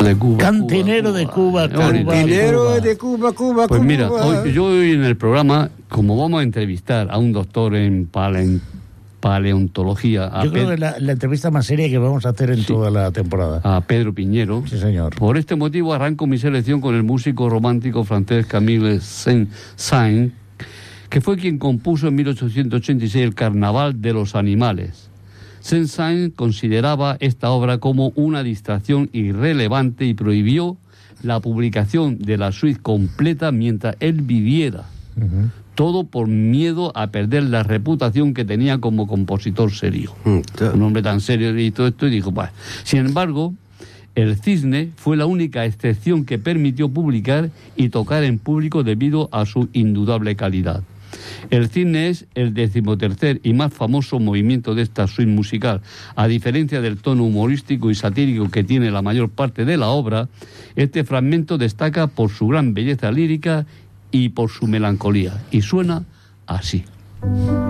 De Cuba. Cantinero de Cuba, Cantinero de Cuba, Cuba. Pues mira, Cuba. yo hoy en el programa, como vamos a entrevistar a un doctor en paleontología, Yo creo que la entrevista más seria que vamos a hacer en toda la temporada. a Pedro Piñero. Sí, señor. Por este motivo arranco mi selección con el músico romántico francés Camille Saint-Saëns, que fue quien compuso en 1886 el Carnaval de los Animales. Saint-Saëns consideraba esta obra como una distracción irrelevante y prohibió la publicación de la suite completa mientras él viviera. Uh-huh. Todo por miedo a perder la reputación que tenía como compositor serio. Un hombre tan serio y todo esto, y dijo, pues. Sin embargo, el Cisne fue la única excepción que permitió publicar y tocar en público debido a su indudable calidad. El Cisne es el 13º y más famoso movimiento de esta suite musical. A diferencia del tono humorístico y satírico que tiene la mayor parte de la obra, este fragmento destaca por su gran belleza lírica y por su melancolía. Y suena así.